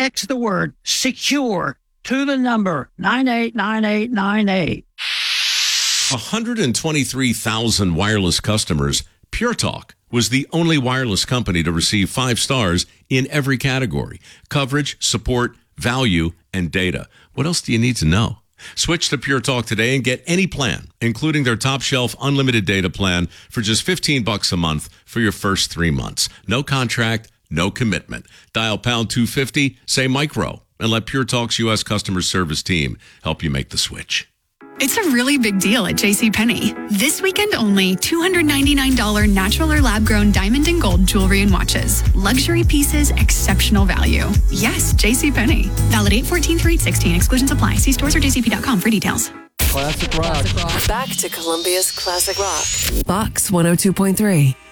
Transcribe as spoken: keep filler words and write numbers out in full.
text the word secure to the number nine eight nine eight nine eight. one hundred twenty-three thousand wireless customers. Pure Talk was the only wireless company to receive five stars in every category: coverage, support, value, and data. What else do you need to know? Switch to Pure Talk today and get any plan, including their top shelf unlimited data plan for just fifteen bucks a month for your first three months. No contract, no commitment. Dial pound two fifty, say micro, and let Pure Talk's U S customer service team help you make the switch. It's a really big deal at JCPenney. This weekend only, two hundred ninety-nine dollars natural or lab-grown diamond and gold jewelry and watches. Luxury pieces, exceptional value. Yes, JCPenney. Valid eight fourteen through eight sixteen. Exclusions apply. See stores or j c p dot com for details. Classic rock. Classic rock. Back to Columbia's classic rock. Box one oh two point three.